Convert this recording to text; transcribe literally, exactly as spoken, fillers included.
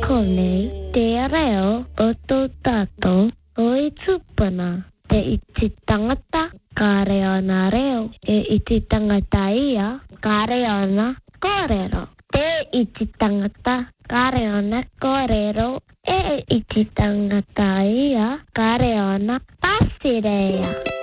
ko nei te reo o tō tātou o i tūpuna. E iti tangata, ka reo na reo. E iti tangata ia, ka reo na kōrero. Te iti tangata, ka reo na kōrero. E iti tangata ia, ka reo na pasirea.